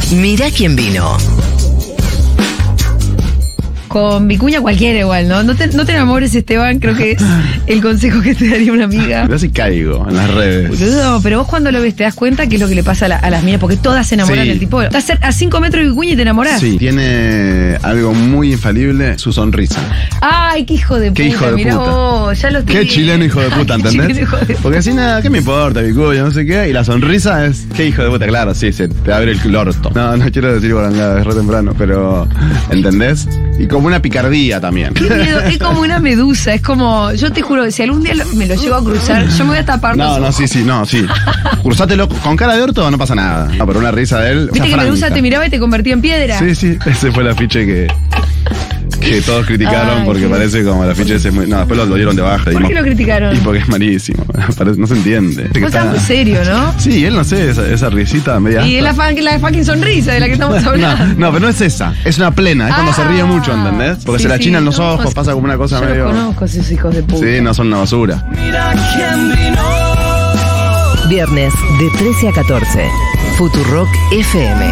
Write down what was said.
Mira quién vino. Con Vicuña cualquiera igual, ¿no? No te enamores, Esteban, creo que es el consejo que te daría una amiga. Yo sí caigo en las redes. Boludo, pero vos cuando lo ves te das cuenta qué es lo que le pasa a las minas, porque todas se enamoran del tipo. Estás a 5 metros de Vicuña y te enamorás. Sí, tiene algo muy infalible, su sonrisa. Ay, qué hijo de puta. Qué hijo de mirá puta. vos, ya lo estoy Qué viendo. chileno hijo de puta, ¿entendés? Chileno hijo de puta. Porque así nada, ¿qué me importa, Vicuña? No sé qué. Y la sonrisa es, qué hijo de puta, claro, sí, se te abre el orto. No quiero decir guarangada, es re temprano, pero, ¿entendés? Y como una picardía también. Qué miedo, es como una medusa, es como, yo te juro, si algún día me lo llevo a cruzar, yo me voy a tapar los ojos. Sí. Cruzátelo con cara de orto, no pasa nada. No, pero una risa de él. ¿Viste que Medusa te miraba y te convertía en piedra? Sí, ese fue el afiche que todos criticaron. Ay, porque parece como el afiche ese muy... No, después lo dieron de baja. ¿Por qué lo criticaron? Y porque es malísimo. No se entiende. Vos estás muy serio, ¿no? Sí, él no sé, esa risita media... Y es la fucking sonrisa de la que estamos hablando. No, pero no es esa. Es una plena. Es cuando se ríe mucho, ¿entendés? Porque sí, se le achinan los no, ojos, pasa como una cosa yo medio... los conozco, esos hijos de puta. Sí, no son una basura. Mira quién vino. Viernes de 13 a 14. Futurock FM.